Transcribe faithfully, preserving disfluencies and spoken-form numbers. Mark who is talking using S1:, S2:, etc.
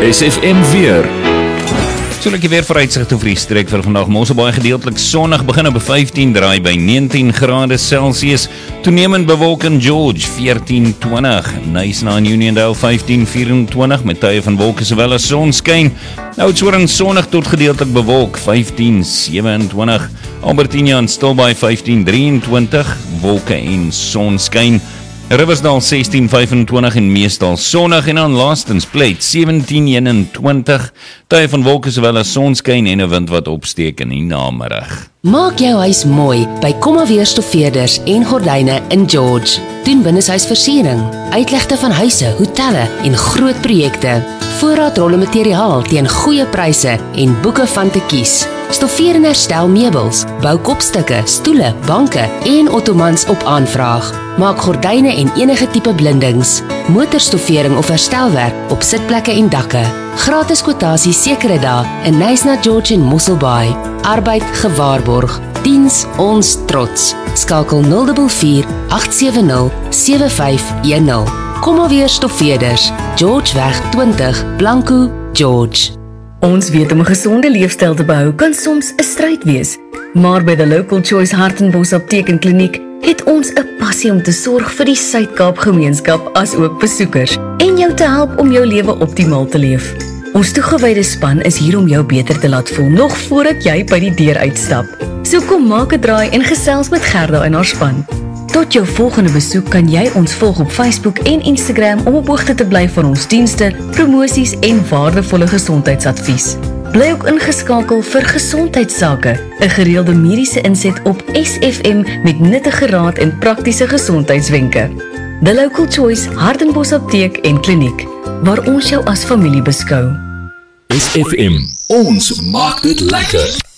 S1: S F M weer.
S2: So lekker weer vooruitsigte vir die streek vir vandag. Mosselbaai gedeeltelik sonnig, begin op vyftien, draai by negentien grade Celsius. Toenemend bewolk in George, veertien twintig. Knysna en Uniondale, vyftien vyf-en-twintig, met tye van wolke sowel as sonskyn. Oudtshoorn sonnig tot gedeeltelik bewolk, vyftien sewe-en-twintig. Albertina en Stilbaai, vyftien drie-en-twintig, wolke en sonskyn. Riversdale sestien vyf-en-twintig en meestal sonnig, en dan laastens Plate sewentien een-en-twintig, tye van wolke sowel as sonskyn en 'n wind wat opsteek in die namiddag.
S3: Maak jou huis mooi by Kommaweer Stoffeerders en Gordyne in George. Doen binneshuisversiering, uitlegte van huise, hotelle en groot projekte. Voorraad rolle materiaal teen goeie pryse en boeke van te kies. Stoffeer en herstel meubels, bou kopstukke, stoele, banke en ottomans op aanvraag. Maak gordyne en enige tipe blindings, motorstoffering of herstelwerk op sitplekke en dakke. Gratis kwotasie sekere dae in Knysna, George en Mosselbaai. Arbeid gewaarborg. Diens ons trots. Skakel nul vier vier agt sewe nul sewe vyf een nul. Kommaweer Stoffeerders, Georgeweg twintig, Blanco, George.
S4: Ons weet om 'n gesonde leefstyl te behou kan soms 'n stryd wees, maar by The Local Choice Hartenbos Apteek en Kliniek het ons 'n passie om te sorg vir die Suid-Kaap gemeenskap as ook besoekers en jou te help om jou lewe optimaal te leef. Ons toegewyde span is hier om jou beter te laat voel nog voordat jy by die deur uitstap. So kom maak 'n draai en gesels met Gerda en haar span. Tot jou volgende besoek kan jy ons volg op Facebook en Instagram om op hoogte te bly van ons dienste, promosies en waardevolle gesondheidsadvies. Bly ook ingeskakel vir gesondheidsake, 'n gereelde mediese inset op S F M met nuttige raad en praktiese gesondheidswenke. The Local Choice Hartenbos Apteek en Kliniek, waar ons jou as familie beskou.
S1: S F M, ons maak dit lekker.